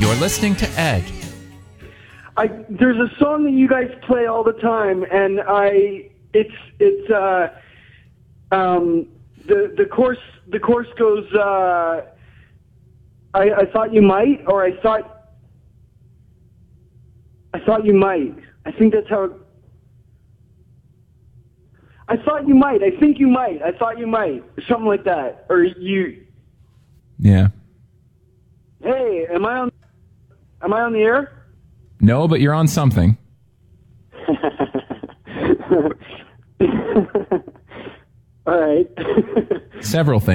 You're listening to Ed. There's a song that you guys play all the time, and the chorus goes, I thought you might, or I thought you might. I think that's how I thought you might. I think you might. I thought you might. Something like that. Or you. Yeah. Hey, am I on the air? No, but you're on something. All right. Several things.